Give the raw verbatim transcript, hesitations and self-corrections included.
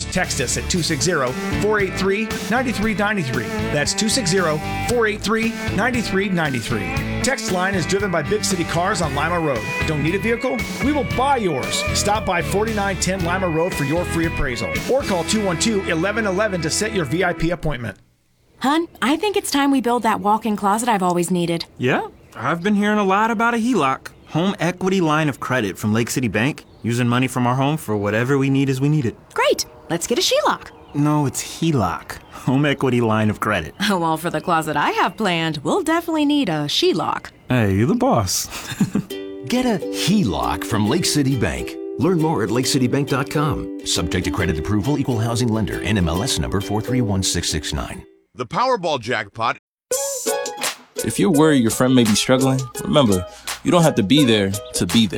Just text us at two six zero, four eight three, nine three nine three. That's two six zero, four eight three, nine three nine three. Text line is driven by Big City Cars on Lima Road. Don't need a vehicle? We will buy yours. Stop by forty-nine ten Lima Road for your free appraisal. Or call two one two, eleven eleven to set your V I P appointment. Hun, I think it's time we build that walk-in closet I've always needed. Yeah, I've been hearing a lot about a H E L O C. Home equity line of credit from Lake City Bank. Using money from our home for whatever we need as we need it. Great. Let's get a H E L O C. No, it's H E L O C. Home equity line of credit. Oh, well, for the closet I have planned, we'll definitely need a H E L O C. Hey, you're the boss. Get a H E L O C from Lake City Bank. Learn more at lake city bank dot com. Subject to credit approval, equal housing lender, N M L S number four three one six six nine. The Powerball jackpot. If you're worried your friend may be struggling, remember, you don't have to be there to be there.